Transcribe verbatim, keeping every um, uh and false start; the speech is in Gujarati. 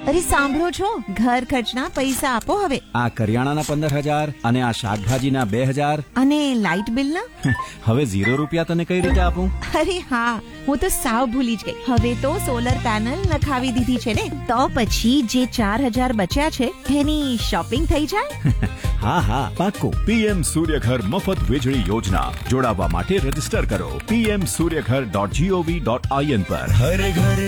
અરે સાંભળો છો, ઘર ખર્ચના પૈસા આપો હવે. આ કરિયાણાના પંદર હજાર અને આ શાકભાજીના બે હજાર અને લાઇટ બિલના? હવે ઝીરો રૂપિયા તને કઈ રીતે આપું? અરે હા, હું તો સાવ ભૂલી જ ગઈ. હવે તો સોલર પેનલ નખાવી દીધી છે ને, તો પછી જે ચાર હજાર બચ્યા છે એની શોપિંગ થઈ જાય. હા હા પાક્કું. પીએમ સૂર્યઘર મફત વીજળી યોજના. જોડાવા માટે રજીસ્ટર કરો PM Suryaghar dot GOV dot IN પર. હર ઘર